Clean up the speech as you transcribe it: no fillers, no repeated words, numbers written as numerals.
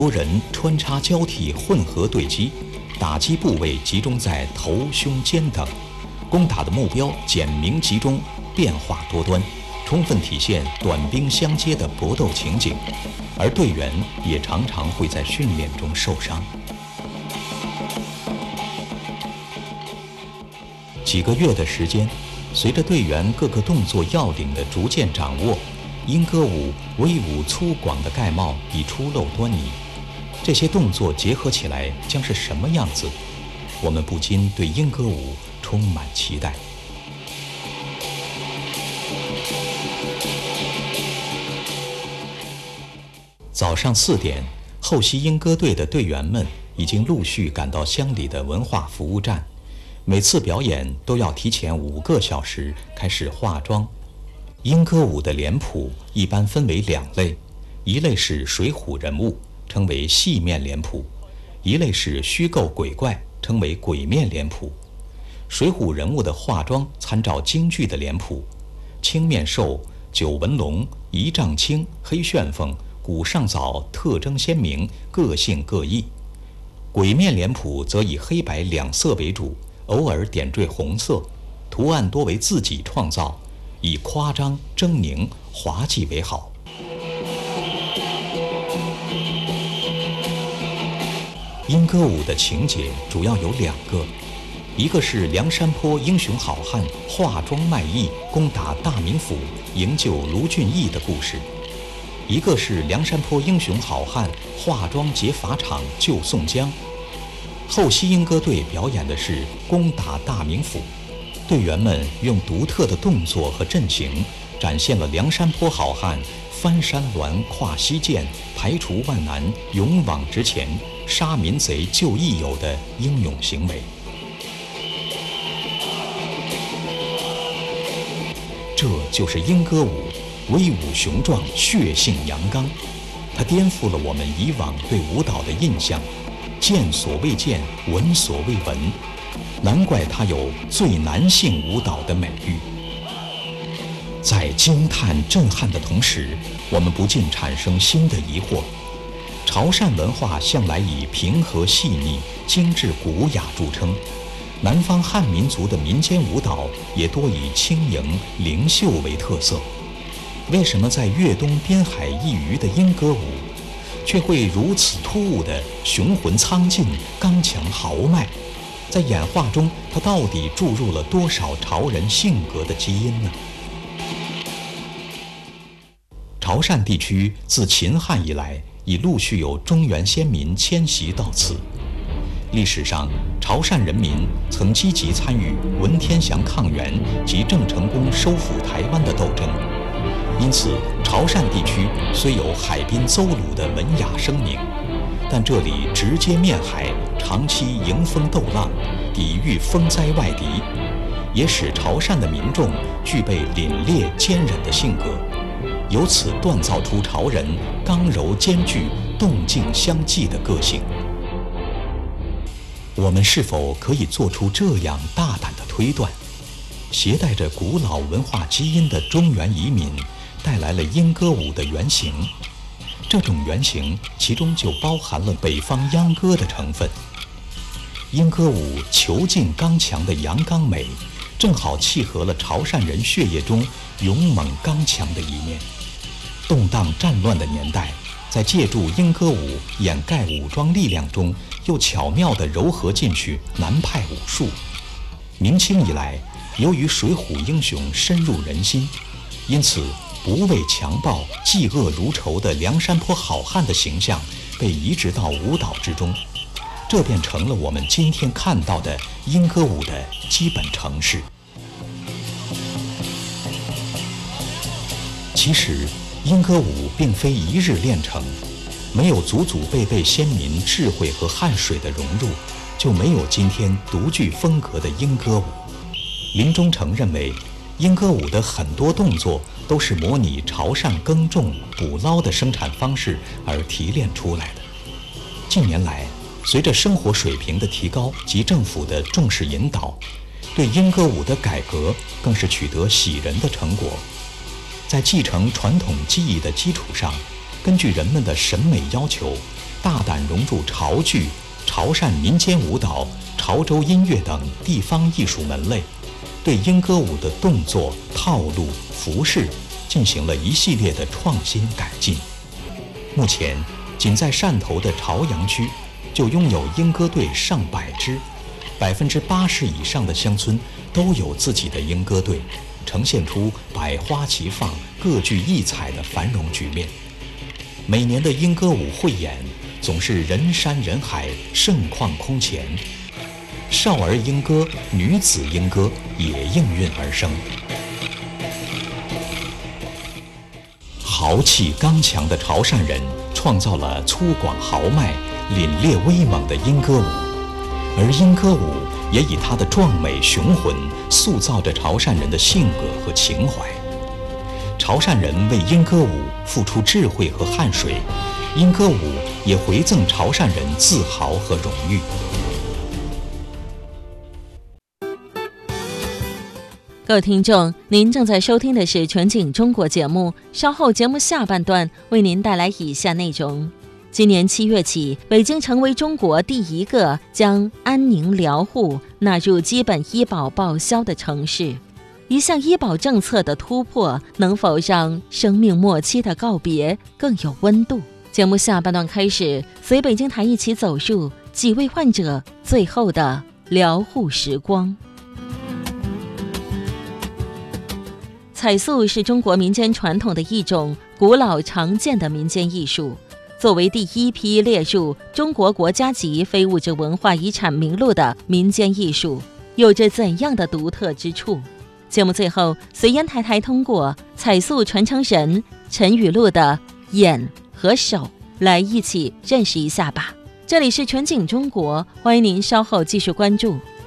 多人穿插交替混合对击，打击部位集中在头、胸、肩等，攻打的目标简明集中，变化多端，充分体现短兵相接的搏斗情景，而队员也常常会在训练中受伤。几个月的时间，随着队员各个动作要领的逐渐掌握，英歌舞威武粗犷的盖帽已初露端倪。这些动作结合起来将是什么样子？我们不禁对英歌舞充满期待。早上4点，后溪英歌队的队员们已经陆续赶到乡里的文化服务站。每次表演都要提前5个小时开始化妆。英歌舞的脸谱一般分为2类，一类是水浒人物，称为戏面脸谱；一类是虚构鬼怪，称为鬼面脸谱。水浒人物的化妆参照京剧的脸谱，青面兽、九纹龙、一丈青、黑旋风、古上早特征鲜明，个性各异。鬼面脸谱则以黑白2色为主，偶尔点缀红色，图案多为自己创造，以夸张、狰狞、滑稽为好。英歌舞的情节主要有2个，一个是梁山泊英雄好汉化妆卖艺攻打大名府营救卢俊义的故事，一个是梁山泊英雄好汉化妆劫法场救宋江。后溪英歌队表演的是攻打大名府，队员们用独特的动作和阵型，展现了梁山泊好汉翻山峦、跨溪涧、排除万难、勇往直前、杀民贼救益友的英勇行为。这就是英歌舞，威武雄壮，血性阳刚。它颠覆了我们以往对舞蹈的印象，见所未见，闻所未闻，难怪它有最男性舞蹈的美誉。在惊叹震撼的同时，我们不禁产生新的疑惑。潮汕文化向来以平和细腻、精致古雅著称，南方汉民族的民间舞蹈也多以轻盈灵秀为特色。为什么在粤东边海一隅的英歌舞，却会如此突兀的雄浑苍劲、刚强豪迈？在演化中，它到底注入了多少潮人性格的基因呢？潮汕地区自秦汉以来，已陆续有中原先民迁徙到此。历史上，潮汕人民曾积极参与文天祥抗元及郑成功收复台湾的斗争，因此潮汕地区虽有海滨邹鲁的文雅声名，但这里直接面海，长期迎风斗浪，抵御风灾外敌，也使潮汕的民众具备凛冽坚韧的性格，由此锻造出潮人刚柔兼具、动静相济的个性。我们是否可以做出这样大胆的推断？携带着古老文化基因的中原移民带来了英歌舞的原型，这种原型其中就包含了北方秧歌的成分。英歌舞遒劲刚强的阳刚美，正好契合了潮汕人血液中勇猛刚强的一面。动荡战乱的年代，在借助英歌舞掩盖武装力量中，又巧妙地糅合进去南派武术。明清以来，由于水浒英雄深入人心，因此不畏强暴、嫉恶如仇的梁山泊好汉的形象被移植到舞蹈之中，这便成了我们今天看到的英歌舞的基本程式。其实英歌舞并非一日练成，没有祖祖辈辈先民智慧和汗水的融入，就没有今天独具风格的英歌舞。林中诚认为，英歌舞的很多动作都是模拟潮汕耕种、捕捞的生产方式而提炼出来的。近年来，随着生活水平的提高及政府的重视引导，对英歌舞的改革更是取得喜人的成果。在继承传统技艺的基础上，根据人们的审美要求， 大胆融入潮剧、潮汕民间舞蹈、潮州音乐等地方艺术门类，对莺歌舞的动作、套路、服饰进行了一系列的创新改进。目前，仅在汕头的潮阳区就拥有莺歌队上百支，80%以上的乡村都有自己的莺歌队，呈现出百花齐放、各具异彩的繁荣局面。每年的莺歌舞汇演总是人山人海、盛况空前，少儿莺歌、女子莺歌也应运而生。豪气刚强的潮汕人创造了粗犷豪迈、凛冽威猛的莺歌舞，而莺歌舞也以它的壮美雄浑塑造着潮汕人的性格和情怀。潮汕人为莺歌舞付出智慧和汗水，莺歌舞也回赠潮汕人自豪和荣誉。 各位听众，您正在收听的是全景中国节目，稍后节目下半段为您带来以下内容。今年7月起，北京成为中国第一个将安宁疗护纳入基本医保报销的城市。一项医保政策的突破，能否让生命末期的告别更有温度？节目下半段开始，随北京台一起走入几位患者最后的疗护时光。彩塑是中国民间传统的一种古老常见的民间艺术，作为第一批列入中国国家级非物质文化遗产名录的民间艺术，有着怎样的独特之处？节目最后，随烟台台通过彩塑传承人陈雨露的眼和手来一起认识一下吧。这里是全景中国，欢迎您稍后继续关注。